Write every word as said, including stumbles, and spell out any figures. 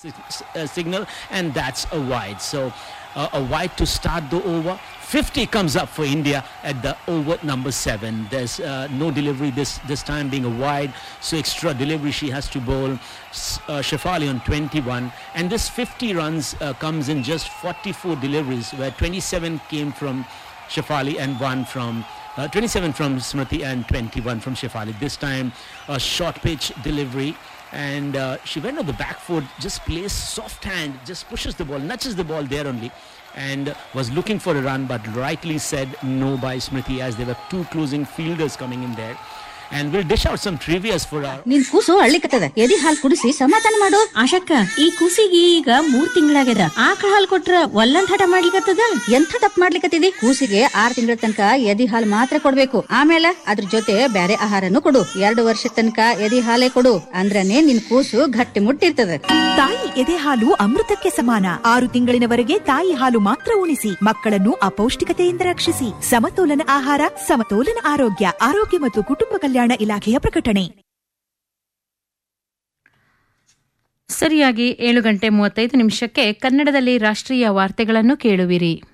uh, signal, and that's a wide. So uh, a wide to start the over. fifty comes up for India at the over number seven. There's uh, no delivery this this time, being a wide, so extra delivery she has to bowl. Uh, Shefali on twenty-one, and this fifty runs uh, comes in just forty-four deliveries, where twenty-seven came from Shefali and one from uh, twenty-seven from Smriti and twenty-one from Shefali. This time a short pitch delivery, and uh, she went on the back foot, just plays soft hand, just pushes the ball, nudges the ball there only, and was looking for a run, but rightly said no by Smriti, as there were two closing fielders coming in there. And we'll dish out some trivias for our... ನಿನ್ ಕೂಸು ಅಳ್ಳಿಕತ್ತದ, ಎದಿ ಹಾಲು ಕುಡಿಸಿ ಸಮಾಧಾನ ಮಾಡು. ಆಶಕ್ಕ, ಈ ಕೂಸಿಗೆ ಈಗ ಮೂರ್ ತಿಂಗಳಾಗ್ಯದ. ಆಕಳ ಹಾಲು ಕೊಟ್ರ ಒಲ್ಲಂದ್ ಹಠ ಮಾಡ್ಲಿಕತ್ತದ. ಎಂಥ ತಪ್ಪು ಮಾಡ್ಲಿಕತ್ತಿದಿ? ಕೂಸಿಗೆ ಆರ್ ತಿಂಗಳ ತನಕ ಎದಿ ಹಾಲು ಮಾತ್ರ ಕೊಡ್ಬೇಕು. ಆಮೇಲೆ ಅದ್ರ ಜೊತೆ ಬೇರೆ ಆಹಾರನು ಕೊಡು. ಎರಡು ವರ್ಷ ತನಕ ಎದಿ ಹಾಲೇ ಕೊಡು, ಅಂದ್ರನೇ ನಿನ್ ಕೂಸು ಗಟ್ಟಿ ಮುಟ್ಟಿರ್ತದ. ತಾಯಿ ಎದೆ ಹಾಲು ಅಮೃತಕ್ಕೆ ಸಮಾನ. ಆರು ತಿಂಗಳಿನವರೆಗೆ ತಾಯಿ ಹಾಲು ಮಾತ್ರ ಉಣಿಸಿ, ಮಕ್ಕಳನ್ನು ಅಪೌಷ್ಟಿಕತೆಯಿಂದ ರಕ್ಷಿಸಿ. ಸಮತೋಲನ ಆಹಾರ, ಸಮತೋಲನ ಆರೋಗ್ಯ. ಆರೋಗ್ಯ ಮತ್ತು ಕುಟುಂಬ ಕಲ್ಯಾಣ ಇಲಾಖೆಯ ಪ್ರಕಟಣೆ. ಸರಿಯಾಗಿ ಏಳು ಗಂಟೆ ಮೂವತ್ತೈದು ನಿಮಿಷಕ್ಕೆ ಕನ್ನಡದಲ್ಲಿ ರಾಷ್ಟ್ರೀಯ ವಾರ್ತೆಗಳನ್ನು ಕೇಳುವಿರಿ.